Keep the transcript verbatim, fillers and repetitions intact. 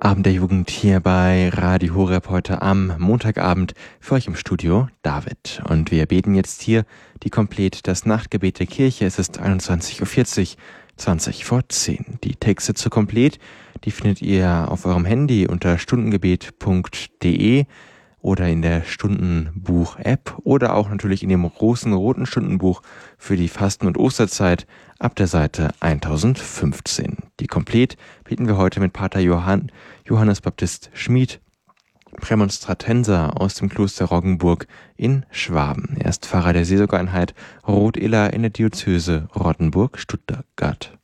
Abend der Jugend hier bei Radio Horeb heute am Montagabend. Für euch im Studio David. Und wir beten jetzt hier die Komplett das Nachtgebet der Kirche. Es ist einundzwanzig Uhr vierzig, zwanzig vor zehn. Die Texte zur Komplett, die findet ihr auf eurem Handy unter stundengebet punkt de oder in der Stundenbuch-App oder auch natürlich in dem großen roten Stundenbuch für die Fasten- und Osterzeit ab der Seite tausendfünfzehn. Die Komplett beten wir heute mit Pater Johann, Johannes Baptist Schmid, Prämonstratenser aus dem Kloster Roggenburg in Schwaben. Er ist Pfarrer der Seelsorgeeinheit Rot-Iller in der Diözese Rottenburg-Stuttgart.